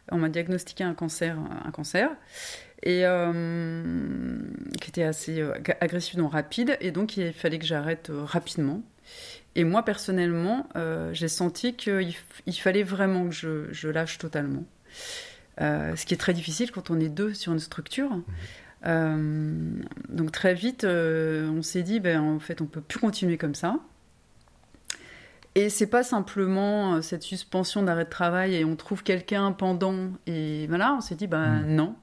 On m'a diagnostiqué un cancer et qui était assez agressif, donc rapide. Et donc, il fallait que j'arrête rapidement. Et moi, personnellement, j'ai senti qu'il fallait vraiment que je lâche totalement. Ce qui est très difficile quand on est 2 sur une structure. Donc très vite, on s'est dit, en fait, on peut plus continuer comme ça. Et c'est pas simplement cette suspension d'arrêt de travail et on trouve quelqu'un pendant. Et voilà, on s'est dit, non.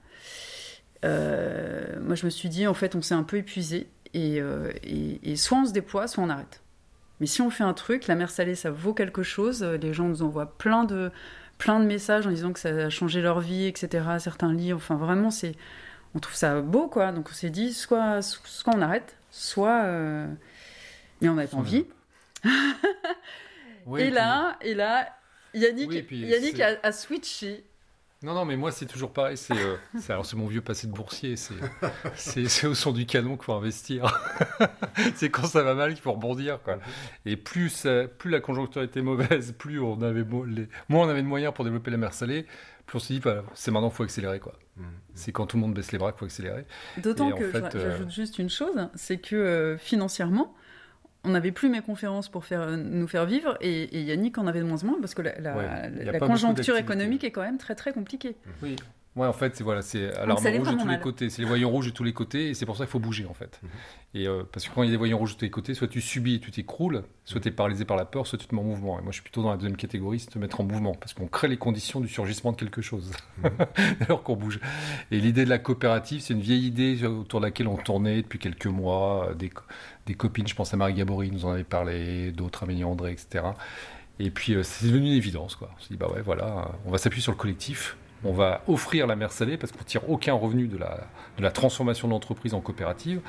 Moi, je me suis dit, en fait, on s'est un peu épuisé. Et soit on se déploie, soit on arrête. Mais si on fait un truc, la mer salée, ça vaut quelque chose. Les gens nous envoient plein de messages en disant que ça a changé leur vie, etc. Certains livres, enfin vraiment, on trouve ça beau, quoi. Donc on s'est dit, soit on arrête, soit... Mais on n'avait pas envie. Oui, et là, Yannick, Yannick a switché. Non, mais moi, c'est toujours pareil. C'est mon vieux passé de boursier. C'est au son du canon qu'il faut investir. C'est quand ça va mal qu'il faut rebondir, quoi. Et plus la conjoncture était mauvaise, plus moins on avait de moyens pour développer la mer salée, plus on s'est dit, c'est maintenant qu'il faut accélérer, quoi. C'est quand tout le monde baisse les bras qu'il faut accélérer. D'autant que, j'ajoute juste une chose, c'est que financièrement, on n'avait plus mes conférences pour nous faire vivre et Yannick en avait de moins en moins parce que la conjoncture économique est quand même très très compliquée. Oui. Ouais, en fait, c'est alarme rouge de tous les côtés. C'est les voyants rouges de tous les côtés et c'est pour ça qu'il faut bouger, en fait. Et parce que quand il y a des voyants rouges de tous les côtés, soit tu subis et tu t'écroules, soit tu es paralysé par la peur, soit tu te mets en mouvement. Et moi, je suis plutôt dans la deuxième catégorie, c'est de te mettre en mouvement parce qu'on crée les conditions du surgissement de quelque chose alors qu'on bouge. Et l'idée de la coopérative, c'est une vieille idée autour de laquelle on tournait depuis quelques mois. Des copines, je pense à Marie Gabory, nous en avait parlé, d'autres, Amélie André, etc. Et puis, c'est devenu une évidence, quoi. On s'est dit, on va s'appuyer sur le collectif. On va offrir la mer salée parce qu'on ne tire aucun revenu de la transformation de l'entreprise en coopérative.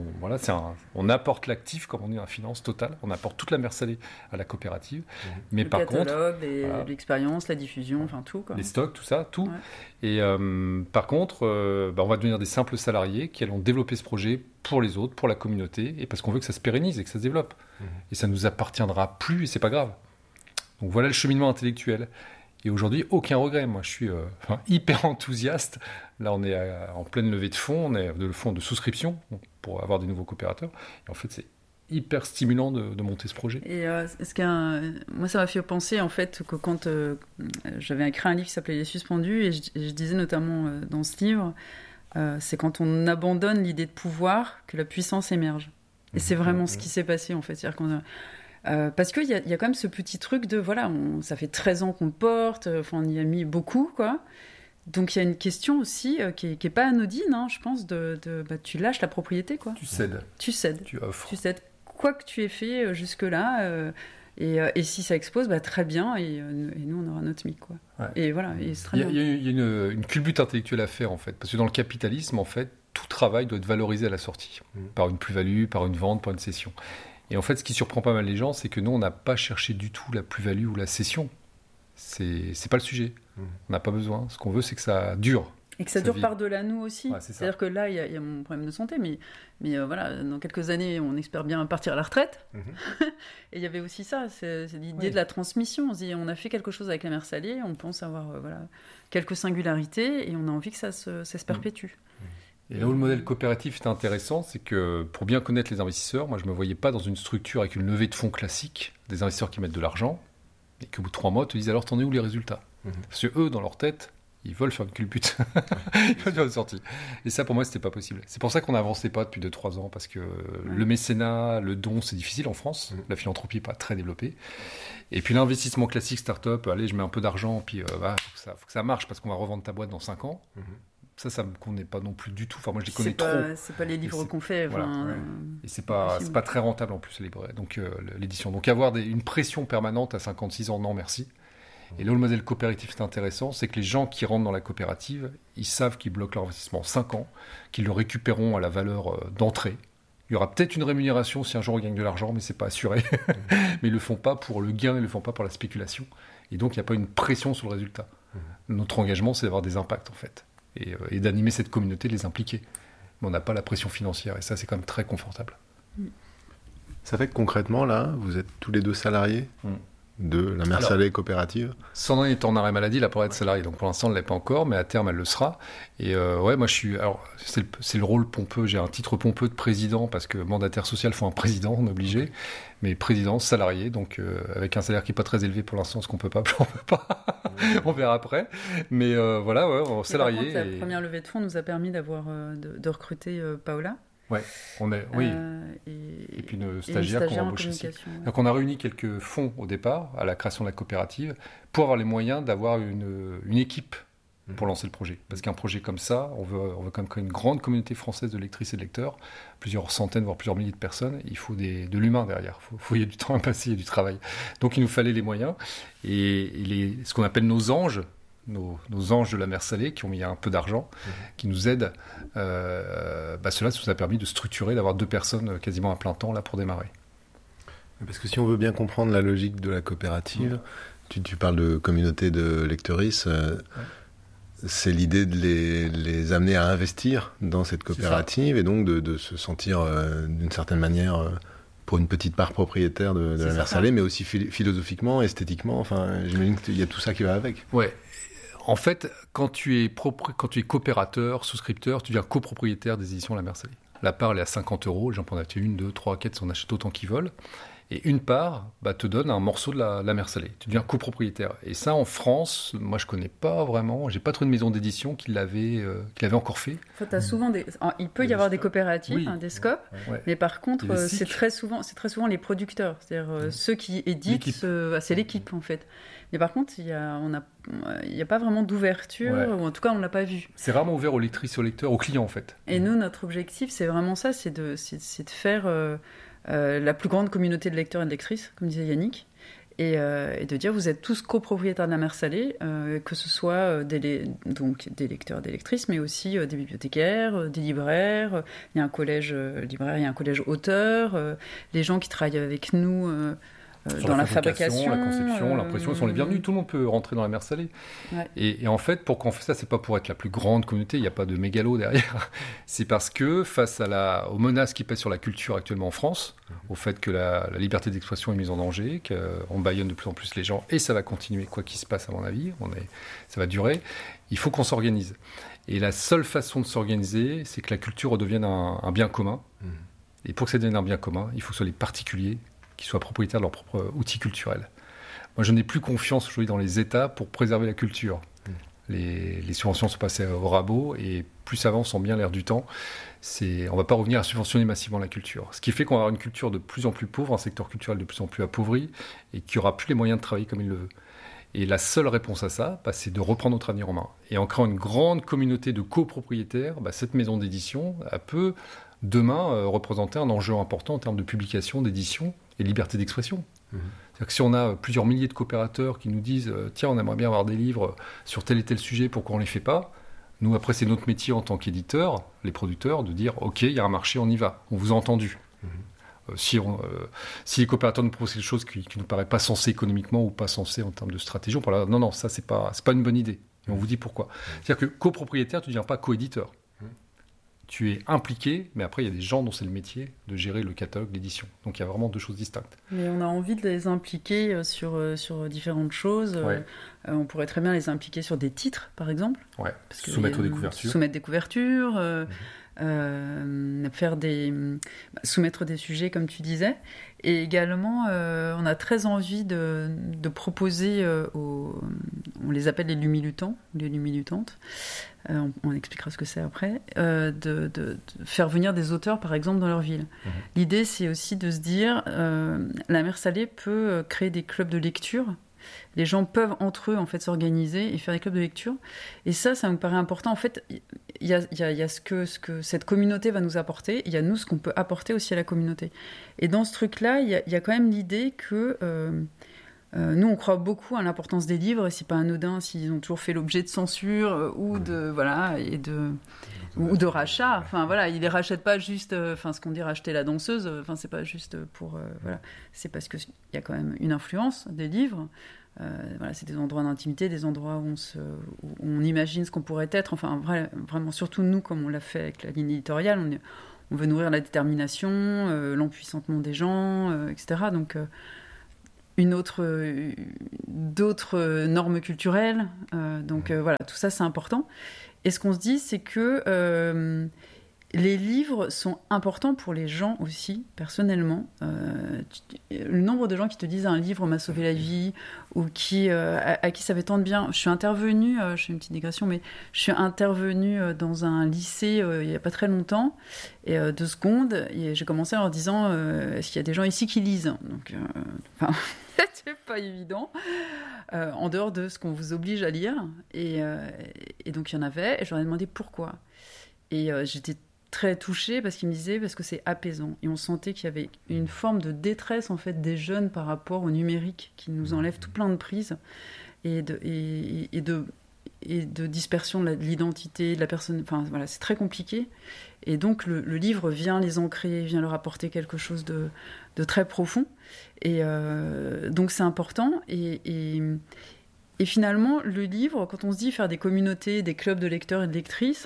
On apporte l'actif, comme on dit en finance totale. On apporte toute la mer salée à la coopérative. Mais le catalogue, l'expérience, la diffusion, enfin tout, quoi. Les stocks, tout ça, tout. Ouais. Et par contre, on va devenir des simples salariés qui allons développer ce projet pour les autres, pour la communauté, et parce qu'on veut que ça se pérennise et que ça se développe. Et ça ne nous appartiendra plus et c'est pas grave. Donc voilà le cheminement intellectuel. Et aujourd'hui, aucun regret. Moi, je suis hyper enthousiaste. Là, on est en pleine levée de fonds. On est de fonds de souscription pour avoir des nouveaux coopérateurs. Et en fait, c'est hyper stimulant de monter ce projet. Et moi, ça m'a fait penser, en fait, que quand j'avais écrit un livre qui s'appelait Les Suspendus, et je disais notamment dans ce livre, c'est quand on abandonne l'idée de pouvoir que la puissance émerge. Et c'est vraiment ce qui s'est passé, en fait. C'est-à-dire qu'on parce qu'il y a quand même ce petit truc de, ça fait 13 ans qu'on le porte, on y a mis beaucoup, quoi. Donc il y a une question aussi qui est pas anodine, hein, je pense, tu lâches la propriété, quoi. Tu cèdes. Tu offres. Tu cèdes. Quoi que tu aies fait jusque-là, et si ça explose, très bien, et nous, on aura notre mic, quoi. Ouais. Et voilà, et c'est très bien. Il y a une culbute intellectuelle à faire, en fait, parce que dans le capitalisme, en fait, tout travail doit être valorisé à la sortie, par une plus-value, par une vente, par une cession. Et en fait, ce qui surprend pas mal les gens, c'est que nous, on n'a pas cherché du tout la plus-value ou la cession. C'est pas le sujet. On n'a pas besoin. Ce qu'on veut, c'est que ça dure. Et que ça dure par-delà nous aussi. Ouais, c'est-à-dire que là, il y a mon problème de santé, mais dans quelques années, on espère bien partir à la retraite. Et il y avait aussi ça, c'est l'idée de la transmission. On se dit, on a fait quelque chose avec la mer salée, on pense avoir quelques singularités, et on a envie que ça se perpétue. Et là où le modèle coopératif est intéressant, c'est que pour bien connaître les investisseurs, moi je ne me voyais pas dans une structure avec une levée de fonds classique, des investisseurs qui mettent de l'argent, et qu'au bout de 3 mois, te disent alors t'en es où les résultats ? Parce que eux, dans leur tête, ils veulent faire une culbute. Ils veulent faire une sortie. Et ça, pour moi, c'était pas possible. C'est pour ça qu'on n'avançait pas depuis 2-3 ans, parce que le mécénat, le don, c'est difficile en France. La philanthropie n'est pas très développée. Et puis l'investissement classique, start-up, allez, je mets un peu d'argent, puis faut que ça marche, parce qu'on va revendre ta boîte dans 5 ans. Ça me connaît pas non plus du tout. Enfin, moi, je les connais trop. C'est pas les livres qu'on fait. Voilà, Et c'est pas très rentable en plus, les librairies. Donc, l'édition. Donc, avoir une pression permanente à 56 ans, non, merci. Et là où le modèle coopératif est intéressant, c'est que les gens qui rentrent dans la coopérative, ils savent qu'ils bloquent leur investissement 5 ans, qu'ils le récupéreront à la valeur d'entrée. Il y aura peut-être une rémunération si un jour ils gagnent de l'argent, mais c'est pas assuré. Mais ils le font pas pour le gain, ils le font pas pour la spéculation. Et donc, il n'y a pas une pression sur le résultat. Notre engagement, c'est d'avoir des impacts, en fait. Et d'animer cette communauté, de les impliquer. Mais on n'a pas la pression financière, et ça, c'est quand même très confortable. Ça fait que concrètement, là, vous êtes tous les deux salariés de la mère Salé coopérative? Sandrine est en arrêt maladie, là, pour être salariée. Donc pour l'instant, elle ne l'est pas encore, mais à terme, elle le sera. Et moi, je suis. Alors, c'est le rôle pompeux. J'ai un titre pompeux de président parce que mandataire social, il faut un président, on est obligé. Mais président, salarié, donc avec un salaire qui n'est pas très élevé pour l'instant, ce qu'on peut pas, on peut pas. On verra après. Mais voilà, salarié. La première levée de fonds nous a permis de recruter Paola. Ouais, oui. Et puis une stagiaire qu'on embauche ici. Donc on a réuni quelques fonds au départ, à la création de la coopérative, pour avoir les moyens d'avoir une équipe pour lancer le projet. Parce qu'un projet comme ça, on veut quand même créer une grande communauté française de lectrices et de lecteurs, plusieurs centaines, voire plusieurs milliers de personnes. Il faut de l'humain derrière. Il y a du temps à passer, il y a du travail. Donc il nous fallait les moyens. Et ce qu'on appelle nos anges, nos anges de la mère Salé, qui ont mis un peu d'argent, qui nous aident. Cela nous a permis de structurer, d'avoir 2 personnes quasiment à plein temps là pour démarrer. Parce que si on veut bien comprendre la logique de la coopérative, tu parles de communauté de lectrices, c'est l'idée de les amener à investir dans cette coopérative et donc de se sentir d'une certaine manière pour une petite part propriétaire de la mère Salé, mais aussi philosophiquement, esthétiquement, enfin j'imagine qu'il y a tout ça qui va avec. Ouais. En fait, quand tu es coopérateur, souscripteur, tu deviens copropriétaire des éditions La Mère Salé. La part, elle est à 50 €. Les gens peuvent en acheter 1, 2, 3, 4, si on achète autant qu'ils veulent. Et une part te donne un morceau de la Mère Salé. Tu deviens copropriétaire. Et ça, en France, moi, je ne connais pas vraiment. Je n'ai pas trouvé de maison d'édition qui l'avait encore fait. En fait, il peut y avoir des coopératives, des scopes, mais par contre, c'est très souvent les producteurs. C'est-à-dire ceux qui éditent, c'est l'équipe, en fait. Mais par contre, il n'y a pas vraiment d'ouverture, ou en tout cas, on ne l'a pas vu. C'est rarement ouvert aux lectrices, aux lecteurs, aux clients, en fait. Et nous, notre objectif, c'est vraiment ça, c'est de faire la plus grande communauté de lecteurs et de lectrices, comme disait Yannick, et de dire, vous êtes tous copropriétaires de la mère Salé, que ce soit des lecteurs, des lectrices, mais aussi des bibliothécaires, des libraires, il y a un collège libraire, il y a un collège auteur, les gens qui travaillent avec nous... dans la fabrication, la conception, l'impression, ils sont les bienvenus. Tout le monde peut rentrer dans la mère Salé. Ouais. Et en fait, pourquoi on fait ça, c'est pas pour être la plus grande communauté, il n'y a pas de mégalo derrière. C'est parce que face aux menaces qui pèsent sur la culture actuellement en France, au fait que la liberté d'expression est mise en danger, qu'on bâillonne de plus en plus les gens, et ça va continuer, quoi qu'il se passe à mon avis, ça va durer, il faut qu'on s'organise. Et la seule façon de s'organiser, c'est que la culture redevienne un bien commun. Et pour que ça devienne un bien commun, il faut que ce soit les particuliers qui soient propriétaires de leur propre outil culturel. Moi, je n'ai plus confiance aujourd'hui dans les États pour préserver la culture. Les subventions sont passées au rabot et plus ça avance en bien l'air du temps, on ne va pas revenir à subventionner massivement la culture. Ce qui fait qu'on va avoir une culture de plus en plus pauvre, un secteur culturel de plus en plus appauvri et qui n'aura plus les moyens de travailler comme il le veut. Et la seule réponse à ça, c'est de reprendre notre avenir en main. Et en créant une grande communauté de copropriétaires, cette maison d'édition, elle peut demain représenter un enjeu important en termes de publication, d'édition et de liberté d'expression. C'est-à-dire que si on a plusieurs milliers de coopérateurs qui nous disent « Tiens, on aimerait bien avoir des livres sur tel et tel sujet, pourquoi on ne les fait pas ?» Nous, après, c'est notre métier en tant qu'éditeurs, les producteurs, de dire « Ok, il y a un marché, on y va, on vous a entendu. » Si les coopérateurs nous proposent quelque chose qui ne nous paraît pas sensé économiquement ou pas sensé en termes de stratégie, on parle non, ça, c'est pas une bonne idée. Et on vous dit pourquoi. C'est-à-dire que copropriétaire, tu ne deviens pas coéditeur. Tu es impliqué, mais après, il y a des gens dont c'est le métier de gérer le catalogue, l'édition. Donc, il y a vraiment 2 choses distinctes. Mais on a envie de les impliquer sur différentes choses. On pourrait très bien les impliquer sur des titres, par exemple. Ouais. Soumettre des couvertures. Soumettre des couvertures, soumettre des sujets, comme tu disais. Et également, on a très envie de proposer on les appelle les lumilutants, les lumilutantes. On expliquera ce que c'est après, de faire venir des auteurs, par exemple, dans leur ville. L'idée, c'est aussi de se dire, la mère Salé peut créer des clubs de lecture. Les gens peuvent, entre eux, en fait, s'organiser et faire des clubs de lecture. Et ça me paraît important. En fait, il y a ce que cette communauté va nous apporter. Il y a nous, ce qu'on peut apporter aussi à la communauté. Et dans ce truc-là, il y a quand même l'idée que... nous, on croit beaucoup à l'importance des livres, et c'est pas anodin s'ils ont toujours fait l'objet de censure ou de rachat. Enfin voilà, ils les rachètent pas juste. Ce qu'on dit racheter la danseuse. C'est pas juste pour c'est parce que il y a quand même une influence des livres. C'est des endroits d'intimité, des endroits où on imagine ce qu'on pourrait être. Enfin vraiment, surtout nous, comme on l'a fait avec la ligne éditoriale, on veut nourrir la détermination, l'empuissantement des gens, etc. Donc d'autres normes culturelles. Voilà, tout ça, c'est important. Et ce qu'on se dit, c'est que les livres sont importants pour les gens aussi, personnellement. Le nombre de gens qui te disent un livre m'a sauvé la vie, ou à qui ça fait tant de bien. Je suis intervenue, je fais une petite digression, mais je suis intervenue dans un lycée il n'y a pas très longtemps, et 2 secondes, et j'ai commencé en leur disant est-ce qu'il y a des gens ici qui lisent ? Donc, c'était pas évident, en dehors de ce qu'on vous oblige à lire. Et donc il y en avait, et je leur ai demandé pourquoi. Et j'étais très touchée parce qu'ils me disaient parce que c'est apaisant, et on sentait qu'il y avait une forme de détresse en fait des jeunes par rapport au numérique qui nous enlève tout plein de prises et de dispersion de l'identité de la personne. Enfin voilà, c'est très compliqué, et donc le livre vient les ancrer, vient leur apporter quelque chose de très profond, et donc c'est important. Et finalement, le livre, quand on se dit faire des communautés, des clubs de lecteurs et de lectrices,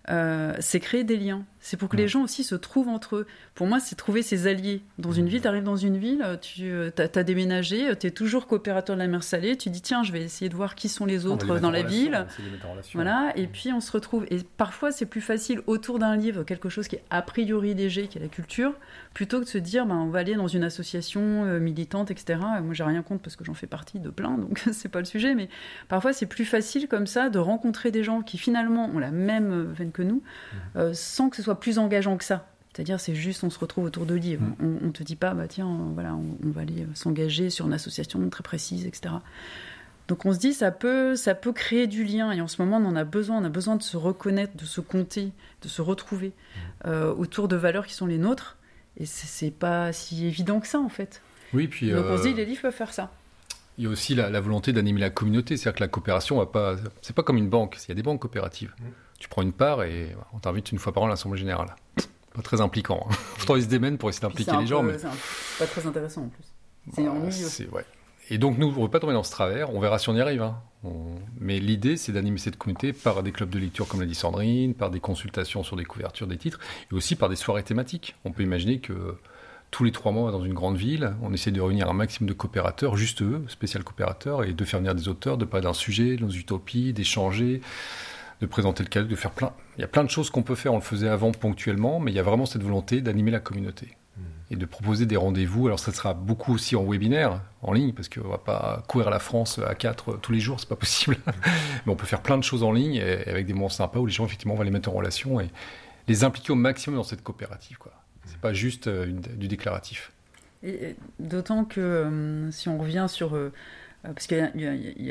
c'est créer des liens. C'est pour que les gens aussi se trouvent entre eux. Pour moi, c'est trouver ses alliés. Dans une ville, tu arrives dans une ville, tu as déménagé, tu es toujours coopérateur de la mer Salée, tu dis tiens, je vais essayer de voir qui sont les autres dans la ville. Voilà, et puis on se retrouve. Et parfois, c'est plus facile autour d'un livre, quelque chose qui est a priori léger, qui est la culture, plutôt que de se dire on va aller dans une association militante, etc. Moi, j'ai rien contre parce que j'en fais partie de plein, donc c'est pas le sujet, mais parfois, c'est plus facile comme ça de rencontrer des gens qui finalement ont la même veine que nous, sans que ce soit plus engageant que ça. C'est-à-dire, c'est juste, on se retrouve autour de livres. On te dit pas, tiens, voilà, on va aller s'engager sur une association très précise, etc. Donc on se dit, ça peut créer du lien, et en ce moment, on a besoin de se reconnaître, de se compter, de se retrouver autour de valeurs qui sont les nôtres, et c'est pas si évident que ça, en fait. Oui, puis... Donc on se dit, les livres peuvent faire ça. Il y a aussi la volonté d'animer la communauté, c'est-à-dire que la coopération, c'est pas comme une banque, il y a des banques coopératives. Tu prends une part et on t'invite une fois par an à l'Assemblée Générale. Pas très impliquant. Pourtant, ils se démènent pour essayer d'impliquer les gens. Mais c'est pas très intéressant en plus. C'est ennuyeux. Ouais. Et donc, nous, on ne veut pas tomber dans ce travers. On verra si on y arrive. Mais l'idée, c'est d'animer cette communauté par des clubs de lecture, comme l'a dit Sandrine, par des consultations sur des couvertures des titres, et aussi par des soirées thématiques. On peut imaginer que tous les 3 mois, dans une grande ville, on essaie de réunir un maximum de coopérateurs, juste eux, spécial coopérateurs, et de faire venir des auteurs, de parler d'un sujet, de nos utopies, d'échanger, de présenter le cadre, de faire plein. Il y a plein de choses qu'on peut faire, on le faisait avant ponctuellement, mais il y a vraiment cette volonté d'animer la communauté et de proposer des rendez-vous. Alors ça sera beaucoup aussi en webinaire, en ligne, parce qu'on ne va pas courir la France à 4 tous les jours, c'est pas possible. Mais on peut faire plein de choses en ligne, et avec des moments sympas où les gens, effectivement, on va les mettre en relation et les impliquer au maximum dans cette coopérative, quoi. C'est pas juste du déclaratif. Et d'autant que si on revient sur... parce qu'il y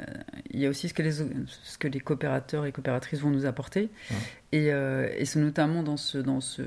a aussi ce que les coopérateurs et coopératrices vont nous apporter, et c'est notamment dans ce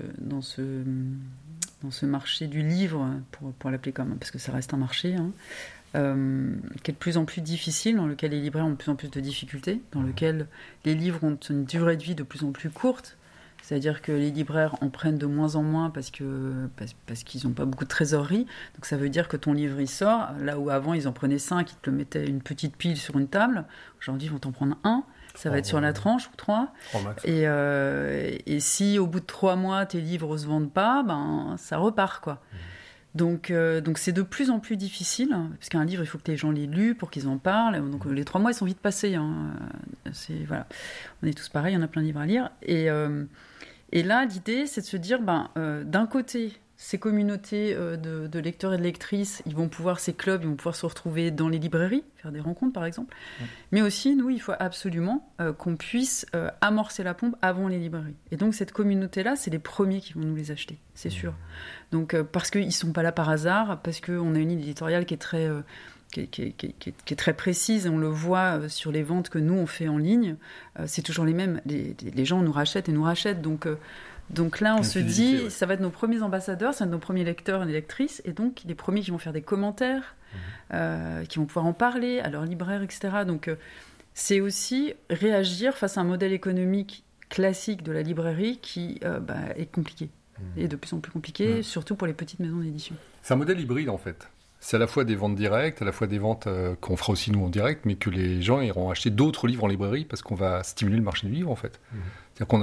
marché du livre, pour l'appeler comme, parce que ça reste un marché, qui est de plus en plus difficile, dans lequel les libraires ont de plus en plus de difficultés, dans lequel les livres ont une durée de vie de plus en plus courte. C'est-à-dire que les libraires en prennent de moins en moins parce qu'ils n'ont pas beaucoup de trésorerie. Donc ça veut dire que ton livre, il sort. Là où avant, ils en prenaient 5, ils te le mettaient une petite pile sur une table. Aujourd'hui, ils vont t'en prendre 1. Ça va être sur la tranche, ou 3. Et si au bout de 3 mois, tes livres ne se vendent pas, ça repart, quoi. Donc c'est de plus en plus difficile, parce qu'un livre, il faut que les gens l'aient lu pour qu'ils en parlent. Donc les 3 mois, ils sont vite passés. Voilà. On est tous pareils, on a plein de livres à lire. Et là, l'idée, c'est de se dire, d'un côté, ces communautés de lecteurs et de lectrices, ces clubs, ils vont pouvoir se retrouver dans les librairies, faire des rencontres, par exemple. Mais aussi, nous, il faut absolument qu'on puisse amorcer la pompe avant les librairies. Et donc, cette communauté-là, c'est les premiers qui vont nous les acheter, c'est sûr. Donc, parce qu'ils ne sont pas là par hasard, parce qu'on a une ligne éditoriale qui est très... qui est très précise, et on le voit sur les ventes que nous on fait en ligne, c'est toujours les mêmes, les gens nous rachètent et nous rachètent, donc là on se dit, ça va être nos premiers ambassadeurs, ça va être nos premiers lecteurs et lectrices, et donc les premiers qui vont faire des commentaires, qui vont pouvoir en parler à leurs libraires, etc. Donc c'est aussi réagir face à un modèle économique classique de la librairie qui est compliqué, et de plus en plus compliqué, surtout pour les petites maisons d'édition. C'est un modèle hybride en fait. C'est à la fois des ventes directes, à la fois des ventes qu'on fera aussi nous en direct, mais que les gens iront acheter d'autres livres en librairie parce qu'on va stimuler le marché du livre en fait.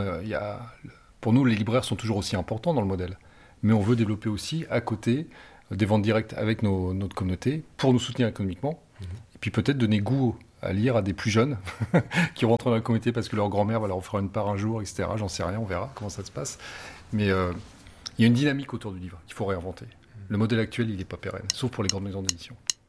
C'est-à-dire pour nous, les libraires sont toujours aussi importants dans le modèle, mais on veut développer aussi à côté des ventes directes avec notre communauté pour nous soutenir économiquement. Et puis peut-être donner goût à lire à des plus jeunes qui rentrent dans la communauté parce que leur grand-mère va leur offrir une part un jour, etc. J'en sais rien, on verra comment ça se passe. Mais il y a une dynamique autour du livre qu'il faut réinventer. Le modèle actuel, il n'est pas pérenne, sauf pour les grandes maisons d'édition.